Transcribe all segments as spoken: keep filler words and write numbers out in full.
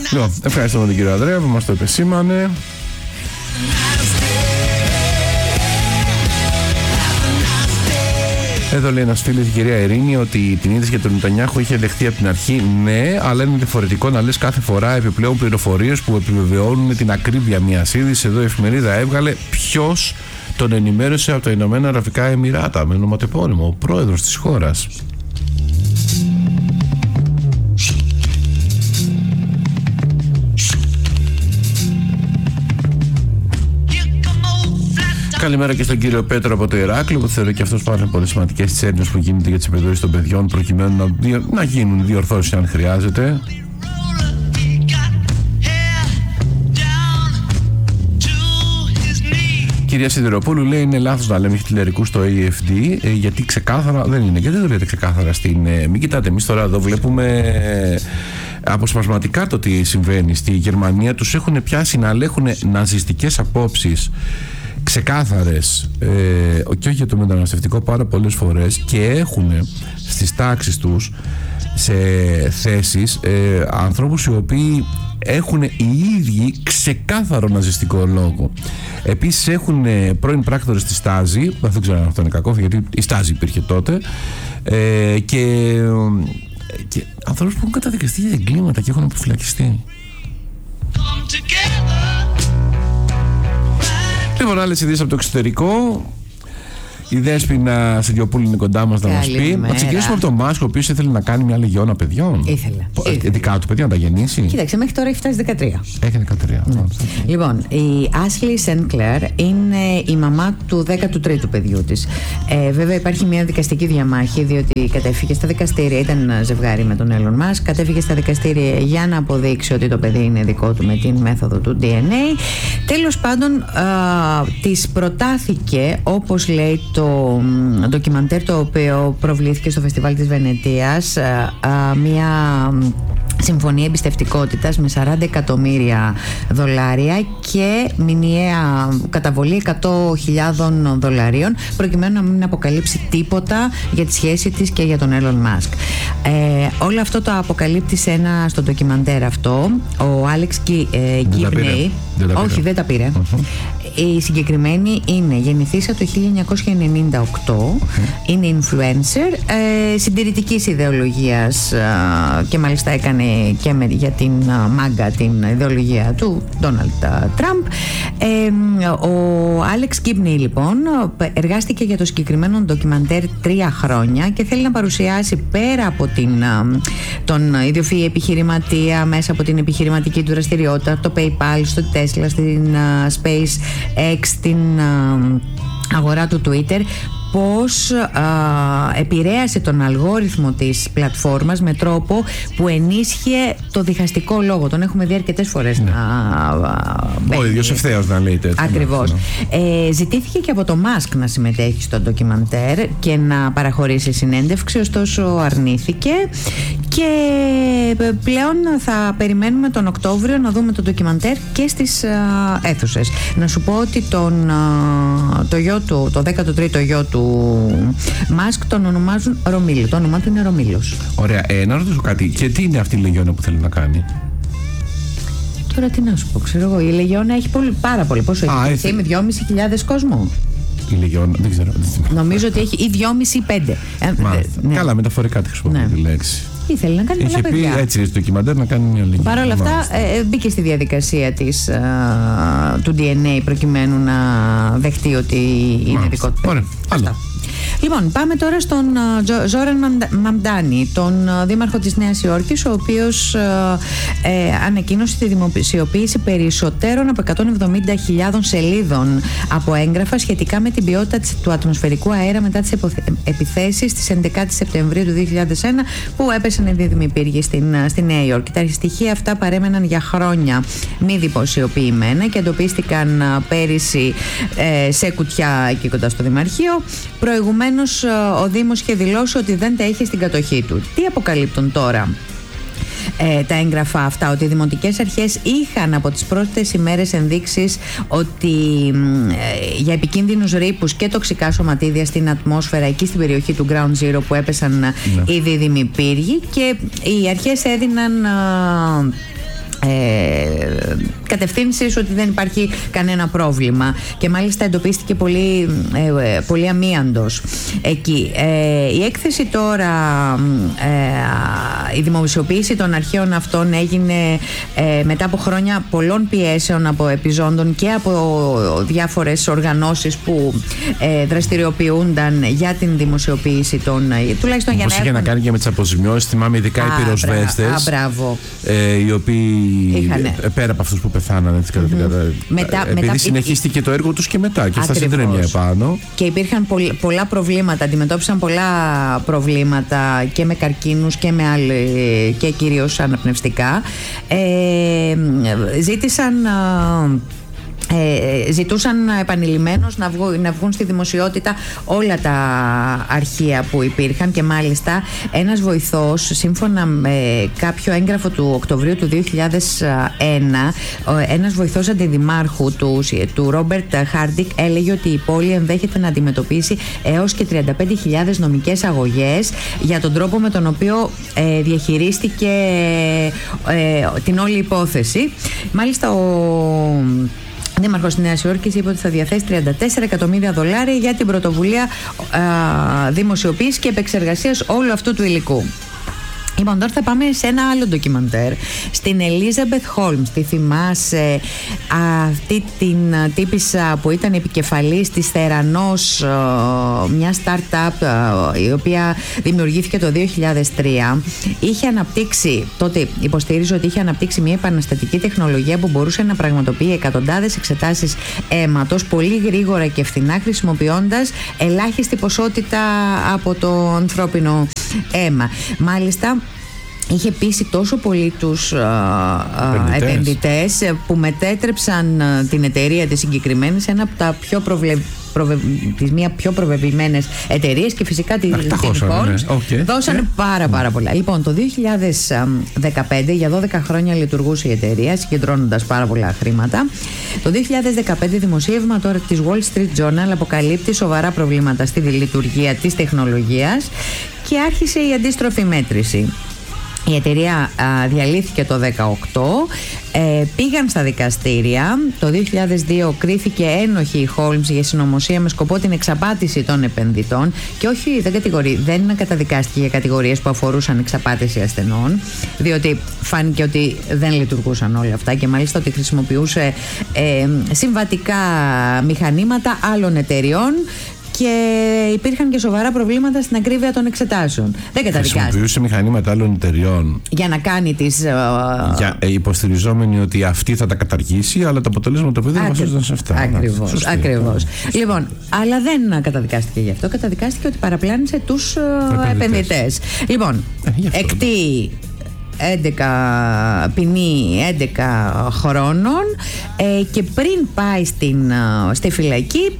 Λοιπόν, ευχαριστούμε τον κύριο Ανδρέα που μας το επεσήμανε. Εδώ λέει ένας φίλος, η κυρία Ειρήνη, ότι η ποινή για τον Νετανιάχου είχε δεχτεί από την αρχή. Ναι, αλλά είναι διαφορετικό να λες κάθε φορά επιπλέον πληροφορίες που επιβεβαιώνουν την ακρίβεια μιας είδησης. Εδώ η εφημερίδα έβγαλε ποιος τον ενημέρωσε από τα Ηνωμένα Αραβικά Εμιράτα με ονοματεπώνυμο, ο πρόεδρος της χώρας. Καλημέρα και στον κύριο Πέτρο από το Ηράκλειο, που θεωρώ και αυτός πάρα πολύ σημαντικές τις έρευνες που γίνεται για τις επιδόσεις των παιδιών, προκειμένου να, διο... να γίνουν διορθώσεις αν χρειάζεται. Κυρία Σιδηροπούλου λέει είναι λάθος να λέμε χιτλερικού στο έι εφ ντι, ε, γιατί ξεκάθαρα δεν είναι. Γιατί δεν το λέτε ξεκάθαρα στην. Ε, μην κοιτάτε, εμείς τώρα εδώ βλέπουμε ε, αποσπασματικά το τι συμβαίνει. Στη Γερμανία τους έχουν πιάσει να ελέγχουν ναζιστικές απόψεις ξεκάθαρες, ε, και όχι για το μεταναστευτικό πάρα πολλές φορές, και έχουν στις τάξεις τους σε θέσεις ε, ανθρώπους οι οποίοι έχουν οι ίδιοι ξεκάθαρο ναζιστικό λόγο. Επίσης έχουν πρώην πράκτορες στη Στάζη, δεν ξέρω αν αυτό είναι κακό γιατί η Στάζη υπήρχε τότε, ε, και, και ανθρώπους που έχουν καταδικαστεί για εγκλήματα και έχουν αποφυλακιστεί. Λοιπόν, άλλες ειδήσεις από το εξωτερικό. Η Δέσποινα Σιριοπούλου είναι κοντά μας να μας πει. Να ξεκινήσουμε από τον Μάσκ, ο οποίος ήθελε να κάνει μια λεγιώνα παιδιών. Ήθελε. Ε, δικά του παιδιά να τα γεννήσει. Κοίταξε, μέχρι τώρα έχει φτάσει δεκατρία. Έχει δεκατρία. Ναι. Λοιπόν, η Άσλι Σενκλέρ είναι η μαμά του δέκατου τρίτου παιδιού της. Ε, βέβαια, υπάρχει μια δικαστική διαμάχη, διότι κατέφυγε στα δικαστήρια. Ήταν ζευγάρι με τον Έλλον Μάσκ. Κατέφυγε στα δικαστήρια για να αποδείξει ότι το παιδί είναι δικό του με την μέθοδο του ντι εν έι. Τέλος πάντων, της προτάθηκε, όπως λέει το ντοκιμαντέρ το οποίο προβλήθηκε στο Φεστιβάλ της Βενετίας, μια συμφωνία εμπιστευτικότητας με σαράντα εκατομμύρια δολάρια και μηνιαία καταβολή εκατό χιλιάδες δολαρίων, προκειμένου να μην αποκαλύψει τίποτα για τη σχέση της και για τον Έλλον Μάσκ. Ε, όλο αυτό το αποκαλύπτει σε ένα, στο ντοκιμαντέρ αυτό ο Άλεξ Γκίμπνεϊ. Όχι, δεν τα πήρε. Uh-huh. Η συγκεκριμένη είναι γεννηθήσα το χίλια εννιακόσια ενενήντα οκτώ, uh-huh. είναι influencer, ε, συντηρητικής ιδεολογίας, ε, και μάλιστα έκανε και με, για την μάγκα την ιδεολογία του Ντόναλντ Τραμπ. Ε, ο Άλεξ Γκίμπνεϊ λοιπόν εργάστηκε για το συγκεκριμένο ντοκιμαντέρ τρία χρόνια και θέλει να παρουσιάσει πέρα από την, τον ιδιοφυή επιχειρηματία μέσα από την επιχειρηματική του δραστηριότητα, το PayPal, στο Tesla, στην uh, SpaceX, στην uh, αγορά του Twitter, πώς α, επηρέασε τον αλγόριθμο της πλατφόρμας με τρόπο που ενίσχυε το διχαστικό λόγο. Τον έχουμε δει αρκετές φορές. Ναι. Να, ο ίδιος ευθέως να λέει τέτοιο. Ακριβώς. Ναι. Ε, ζητήθηκε και από το Μάσκ να συμμετέχει στο ντοκιμαντέρ και να παραχωρήσει συνέντευξη, ωστόσο αρνήθηκε, και πλέον θα περιμένουμε τον Οκτώβριο να δούμε το ντοκιμαντέρ και στις α, αίθουσες. Να σου πω ότι τον, α, το γιο του, το δέκατο τρίτο γιο του Μάσκ τον ονομάζουν Ρωμίλο. Το όνομά του είναι Ρωμίλος. Ωραία. Ε, να ρωτήσω κάτι. Και τι είναι αυτή η λεγιώνα που θέλει να κάνει? Τώρα τι να σου πω, ξέρω εγώ. Η λεγιώνα έχει πολύ, πάρα πολύ. Πόσο Α, έχει? Έχει με δυόμισι χιλιάδες κόσμο. Η λεγιώνα, δεν ξέρω. Νομίζω ότι έχει ή δυόμισι ή πέντε. Ναι. Καλά, μεταφορικά τη χρησιμοποιεί, ναι, τη λέξη. Ήθελε να κάνει πολλά παιδιά. Είχε πει έτσι στο ντοκιμαντέρ να κάνει μια λεγιώνα. Παρ' όλα αυτά ε, μπήκε στη διαδικασία της, α, του ντι εν έι προκειμένου να δεχτεί ότι είναι Μάλιστα. δικό του. Ωραία. Άλλο. Λοιπόν, πάμε τώρα στον uh, Ζόραν Μαμντάνι, τον uh, δήμαρχο της Νέας Υόρκης, ο οποίος uh, ε, ανακοίνωσε τη δημοσιοποίηση περισσότερων από εκατόν εβδομήντα χιλιάδες σελίδων από έγγραφα σχετικά με την ποιότητα της, του ατμοσφαιρικού αέρα μετά τις επιθέσεις της έντεκα Σεπτεμβρίου του δύο χιλιάδες ένα που έπεσαν οι δίδυμοι πύργοι στην, στη Νέα Υόρκη. Τα στοιχεία αυτά παρέμεναν για χρόνια μη δημοσιοποιημένα και εντοπίστηκαν uh, πέρυσι uh, σε κουτιά εκεί κοντά στο Δημαρχείο. Προηγουμένως ο Δήμος είχε δηλώσει ότι δεν τα είχε στην κατοχή του. Τι αποκαλύπτουν τώρα ε, τα έγγραφα αυτά? Ότι οι δημοτικές αρχές είχαν από τις πρώτες ημέρες ενδείξεις ότι ε, για επικίνδυνους ρήπους και τοξικά σωματίδια στην ατμόσφαιρα εκεί στην περιοχή του Ground Zero που έπεσαν, ναι, οι δίδυμοι πύργοι, και οι αρχές έδιναν ε, Ε, κατευθύνσεις ότι δεν υπάρχει κανένα πρόβλημα και μάλιστα εντοπίστηκε πολύ, ε, πολύ αμίαντος εκεί. Ε, η έκθεση τώρα, ε, η δημοσιοποίηση των αρχείων αυτών έγινε ε, μετά από χρόνια πολλών πιέσεων από επιζώντων και από διάφορες οργανώσεις που ε, δραστηριοποιούνταν για την δημοσιοποίηση των, τουλάχιστον για να, έχουν... να κάνει και με τις αποζημιώσεις, θυμάμαι ειδικά οι πυροσβέστες, ε, οι οποίοι Είχανε. πέρα από αυτούς που πεθάναν, έτσι, κατά mm-hmm. κατά... μετά, επειδή μετά... συνεχίστηκε το έργο τους και μετά και στα συντρέμια επάνω. Και υπήρχαν πολλ, πολλά προβλήματα, αντιμετώπισαν πολλά προβλήματα και με καρκίνους και με άλλοι, και κυρίως αναπνευστικά. Ε, ζήτησαν... Ε, ζητούσαν επανειλημμένως να, βγω, να βγουν στη δημοσιότητα όλα τα αρχεία που υπήρχαν και μάλιστα ένας βοηθός, σύμφωνα με κάποιο έγγραφο του Οκτωβρίου του δύο χιλιάδες ένα, ένας βοηθός αντιδημάρχου του, του Ρόμπερτ Χάρντικ έλεγε ότι η πόλη ενδέχεται να αντιμετωπίσει έως και τριάντα πέντε χιλιάδες νομικές αγωγές για τον τρόπο με τον οποίο ε, διαχειρίστηκε ε, την όλη υπόθεση. Μάλιστα ο ο Δήμαρχος της Νέας Υόρκης είπε ότι θα διαθέσει τριάντα τέσσερα εκατομμύρια δολάρια για την πρωτοβουλία α, δημοσιοποίησης και επεξεργασίας όλου αυτού του υλικού. Λοιπόν, τώρα θα πάμε σε ένα άλλο ντοκιμαντέρ, στην Ελίζαμπεθ Χόλμς. Τη θυμάσαι, αυτή την τύπισσα που ήταν επικεφαλής της Θερανός, μια startup η οποία δημιουργήθηκε το δύο χιλιάδες τρία. Είχε αναπτύξει, τότε υποστηρίζω ότι είχε αναπτύξει μια επαναστατική τεχνολογία που μπορούσε να πραγματοποιεί εκατοντάδες εξετάσεις αίματος πολύ γρήγορα και φθηνά, χρησιμοποιώντας ελάχιστη ποσότητα από το ανθρώπινο αίμα. Μάλιστα, είχε πείσει τόσο πολύ τους επενδυτές. επενδυτές που μετέτρεψαν την εταιρεία της συγκεκριμένη σε ένα από τα πιο προβλε... Προβε... τις μία πιο προβεβλημένες εταιρείες και φυσικά τη Holmes ναι. okay. δώσανε yeah. πάρα πάρα πολλά. Λοιπόν, το δύο χιλιάδες δεκαπέντε, για δώδεκα χρόνια λειτουργούσε η εταιρεία, συγκεντρώνοντας πάρα πολλά χρήματα. Το δύο χιλιάδες δεκαπέντε δημοσίευμα τώρα της Wall Street Journal αποκαλύπτει σοβαρά προβλήματα στη λειτουργία της τεχνολογίας και άρχισε η αντίστροφη μέτρηση. Η εταιρεία α, διαλύθηκε το δύο χιλιάδες δεκαοκτώ, ε, πήγαν στα δικαστήρια. Το δύο χιλιάδες δύο κρίθηκε ένοχη η Holmes για συνωμοσία με σκοπό την εξαπάτηση των επενδυτών και όχι, δεν, κατηγορεί, δεν καταδικάστηκε για κατηγορίες που αφορούσαν εξαπάτηση ασθενών, διότι φάνηκε ότι δεν λειτουργούσαν όλα αυτά και μάλιστα ότι χρησιμοποιούσε ε, συμβατικά μηχανήματα άλλων εταιριών και υπήρχαν και σοβαρά προβλήματα στην ακρίβεια των εξετάσεων. Δεν καταδικάστηκε. Χρησιμοποιούσε μηχανήματα άλλων εταιριών για να κάνει τις... Για, ε, υποστηριζόμενοι ότι αυτή θα τα καταργήσει, αλλά το αποτέλεσμα το οποίο δεν βασίζονταν σε αυτά. Ακριβώς. Ακριβώς. Λοιπόν, αλλά δεν καταδικάστηκε γι' αυτό. Καταδικάστηκε ότι παραπλάνησε τους επενδυτές. Λοιπόν, ε, εκτεί έντεκα, ποινή έντεκα χρόνων ε, και πριν πάει στην, στη φυλακή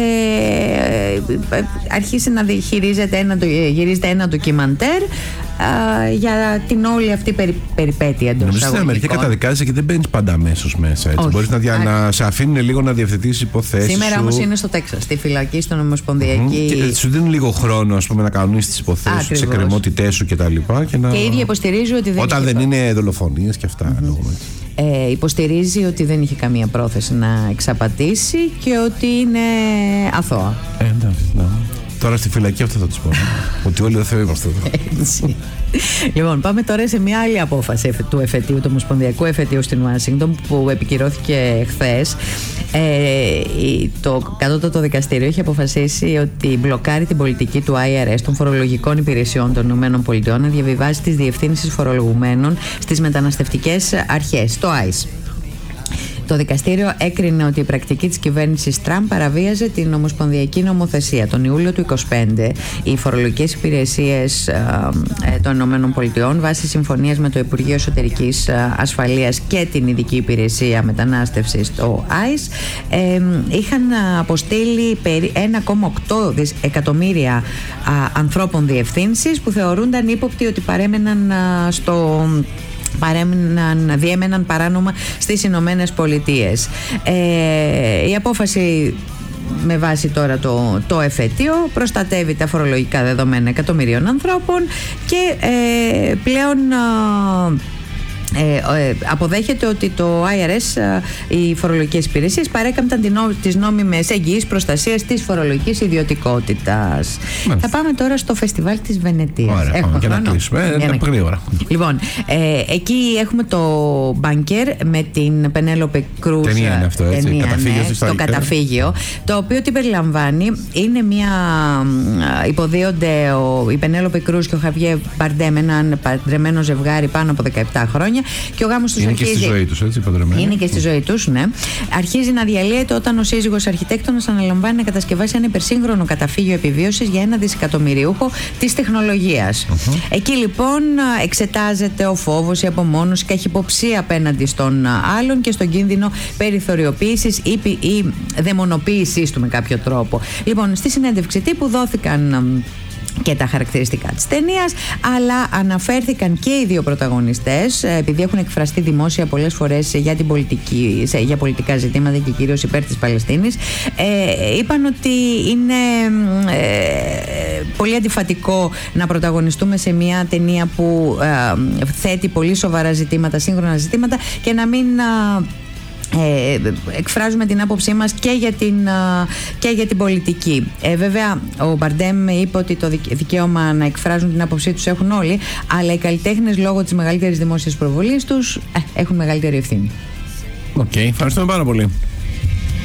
ε, αρχίσει να χειρίζεται ένα, γυρίζεται ένα ντοκιμαντέρ ε, για την όλη αυτή περι, περιπέτεια εντός εισαγωγικών. Στην Αμερική καταδικάζεσαι και δεν μπαίνεις πάντα αμέσως μέσα. Έτσι. Μπορείς να, δια, να σε αφήνουν λίγο να διευθετήσεις υποθέσεις. Σήμερα όμως είναι στο Τέξας, στη φυλακή, στον Ομοσπονδιακή. Mm-hmm. Και σου δίνουν λίγο χρόνο, ας πούμε, να κανονίσεις τις υποθέσεις σου, τις εκκρεμότητές σου κτλ. Και, να... και η ίδια υποστηρίζει ότι δεν. Όταν δεν είναι δολοφονίες και αυτά. Mm-hmm. Ε, υποστηρίζει ότι δεν είχε καμία πρόθεση να εξαπατήσει και ότι είναι αθώα. Ε, εντάξει, ναι. Τώρα στη φυλακή αυτό θα τους πω. Ότι όλοι δεν είμαστε εδώ. Έτσι. Λοιπόν, πάμε τώρα σε μια άλλη απόφαση του εφετείου, του Ομοσπονδιακού Εφετείου στην Ουάσιγκτον, που επικυρώθηκε χθες. Ε, το κατώτατο δικαστήριο έχει αποφασίσει ότι μπλοκάρει την πολιτική του άι αρ ες, των φορολογικών υπηρεσιών των ΗΠΑ, να διαβιβάζει τις διευθύνσεις φορολογουμένων στις μεταναστευτικές αρχές, το άις. Το δικαστήριο έκρινε ότι η πρακτική της κυβέρνησης Τραμπ παραβίαζε την ομοσπονδιακή νομοθεσία. Τον Ιούλιο του είκοσι πέντε, οι φορολογικές υπηρεσίες ε, ε, των ΗΠΑ, βάσει συμφωνίας με το Υπουργείο Εσωτερικής Ασφαλείας και την Ειδική Υπηρεσία Μετανάστευσης, το άις, ε, είχαν αποστείλει περί ένα κόμμα οκτώ εκατομμύρια α, ανθρώπων διευθύνσεις που θεωρούνταν ύποπτοι ότι παρέμεναν α, στο... Παρέμειναν, διέμεναν παράνομα στις Ηνωμένες Πολιτείες. Ε, η απόφαση, με βάση τώρα το, το εφετείο, προστατεύει τα φορολογικά δεδομένα εκατομμυρίων ανθρώπων και ε, πλέον Ε, ε, αποδέχεται ότι το άι αρ ες, ε, οι φορολογικές υπηρεσίες, παρέκαμπταν τις νόμιμες εγγυήσεις προστασίας της φορολογικής ιδιωτικότητας. Θα πάμε τώρα στο φεστιβάλ της Βενετίας. Ωραία, Έχουμε και να κλείσουμε. Ε, να... γρήγορα. Λοιπόν, ε, εκεί έχουμε το Μπάνκερ με την Πενέλοπε Κρούζ. Ταινία είναι αυτό, έτσι. Ταινία, καταφύγιο, ναι, το καταφύγιο. Το οποίο τι περιλαμβάνει, είναι μια. Υποδίονται ο, η Πενέλοπε Κρούζ και ο Χαβιέ Μπαρντέμ, έναν παντρεμένο ζευγάρι πάνω από δεκαεπτά χρόνια. Και ο γάμος τους είναι αρχίζει. Και στη ζωή τους, έτσι, παντρεμένοι. Είναι και στη ζωή τους, ναι. Αρχίζει να διαλύεται όταν ο σύζυγος αρχιτέκτονας αναλαμβάνει να κατασκευάσει ένα υπερσύγχρονο καταφύγιο επιβίωσης για ένα δισεκατομμυριούχο της τεχνολογίας. Uh-huh. Εκεί λοιπόν εξετάζεται ο φόβος, η απομόνωση, η καχυποψία απέναντι στον άλλον και στον κίνδυνο περιθωριοποίησης ή, ή δαιμονοποίησης του με κάποιο τρόπο. Λοιπόν, στη συνέντευξη τύπου δόθηκαν και τα χαρακτηριστικά της ταινίας, αλλά αναφέρθηκαν και οι δύο πρωταγωνιστές, επειδή έχουν εκφραστεί δημόσια πολλές φορές για, την πολιτική, για πολιτικά ζητήματα και κυρίως υπέρ της Παλαιστίνης. Ε, είπαν ότι είναι ε, πολύ αντιφατικό να πρωταγωνιστούμε σε μια ταινία που ε, θέτει πολύ σοβαρά ζητήματα, σύγχρονα ζητήματα, και να μην Ε, εκφράζουμε την άποψή μας και για την, και για την πολιτική. Ε, βέβαια, ο Μπαρντέμ είπε ότι το δικαίωμα να εκφράζουν την άποψή τους έχουν όλοι, αλλά οι καλλιτέχνες, λόγω της μεγαλύτερης δημόσιας προβολής τους, ε, έχουν μεγαλύτερη ευθύνη. Οκ, okay, ευχαριστούμε πάρα πολύ.